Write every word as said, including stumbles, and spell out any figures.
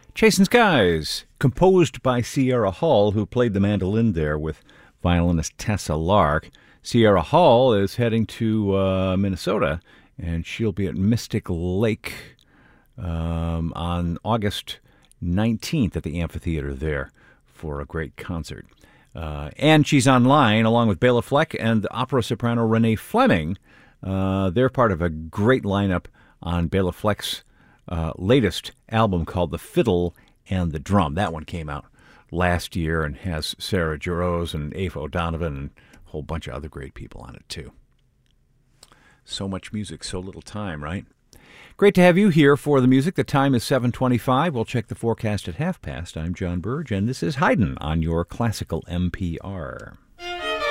Chasing Skies, composed by Sierra Hull, who played the mandolin there with violinist Tessa Lark. Sierra Hull is heading to uh, Minnesota, and she'll be at Mystic Lake um, on August nineteenth at the amphitheater there for a great concert. Uh, and she's online along with Bela Fleck and opera soprano Renee Fleming. Uh, they're part of a great lineup on Bela Fleck's uh, latest album called The Fiddle and the Drum. That one came out last year and has Sarah Jarosz and Aoife O'Donovan and a whole bunch of other great people on it, too. So much music, so little time, right? Great to have you here for the music. The time is seven twenty-five. We'll check the forecast at half past. I'm John Burge, and this is Haydn on your Classical M P R.